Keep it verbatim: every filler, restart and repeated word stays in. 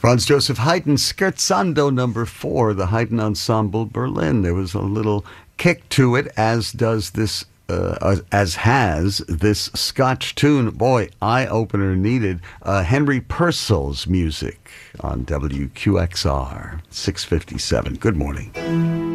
Franz Joseph Haydn, Scherzando number four, the Haydn Ensemble Berlin. There was a little kick to it, as does this, uh, as has this Scotch tune. Boy, eye-opener needed. Uh, Henry Purcell's music on W Q X R, six fifty-seven. Good morning.